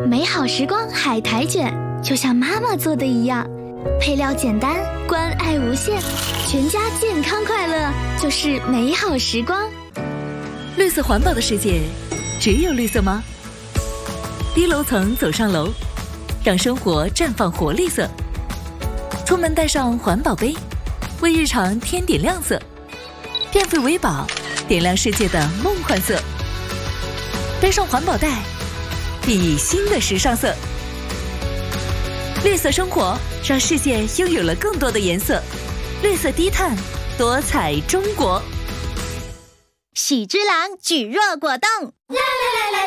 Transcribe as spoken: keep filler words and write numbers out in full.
美好时光海苔卷就像妈妈做的一样，配料简单，关爱无限，全家健康快乐就是美好时光。 绿色环保的世界，只有绿色吗？低楼层走上楼，让生活绽放活力色。出门带上环保杯，为日常添点亮色。电费为宝，点亮世界的梦幻色。背上环保袋，熠熠新的时尚色。绿色生活，让世界拥有了更多的颜色。绿色低碳，多彩中国。 喜之郎举弱果冻。